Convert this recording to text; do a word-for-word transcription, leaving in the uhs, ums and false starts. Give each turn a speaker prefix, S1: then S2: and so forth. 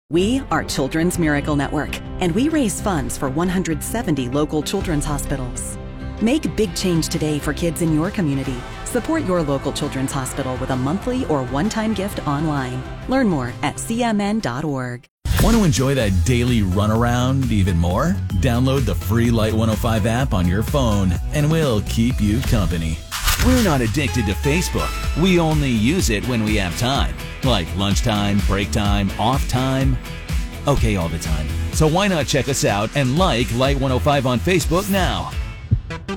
S1: We are Children's Miracle Network, and we raise funds for one hundred seventy local children's hospitals. Make big change today for kids in your community. Support your local children's hospital with a monthly or one-time gift online. Learn more at c m n dot org.
S2: Want to enjoy that daily runaround even more? Download the free Light one oh five app on your phone, and we'll keep you company. We're not addicted to Facebook. We only use it when we have time, like lunchtime, break time, off time. Okay, all the time. So why not check us out and like Light one oh five on Facebook now?